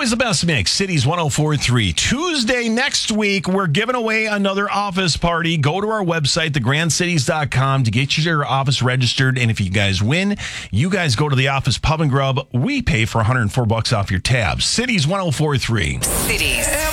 always the best mix. Cities 104.3. Tuesday next week, we're giving away another office party. Go to our website, thegrandcities.com, to get your office registered. And if you guys win, you guys go to the office pub and grub. We pay for $104 off your tab. Cities 104.3. Cities.